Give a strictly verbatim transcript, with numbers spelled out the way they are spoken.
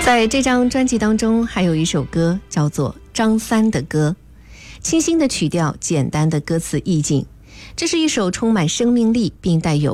在这张专辑当中，还有一首歌叫做《张三的歌》，清新的曲调，简单的歌词意境，这是一首充满生命力并带有